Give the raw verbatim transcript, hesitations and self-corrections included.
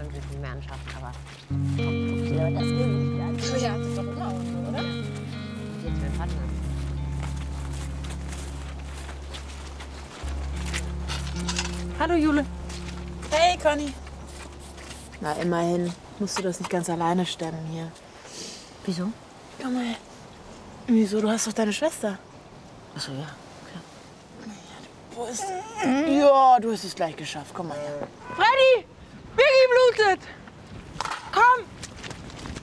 kann sich nicht mehr anschaffen, aber komm, ja, das will nicht bleiben. Ja, das ist doch immer auch so, oder? Jetzt für den Partner. Hallo, Jule. Hey, Conny. Na, immerhin musst du das nicht ganz alleine stemmen hier. Wieso? Komm mal her. Wieso? Du hast doch deine Schwester. Achso, ja. Klar. Wo ist sie? Ja, du hast es gleich geschafft. Komm mal her. Freddy! Biggie blutet! Komm!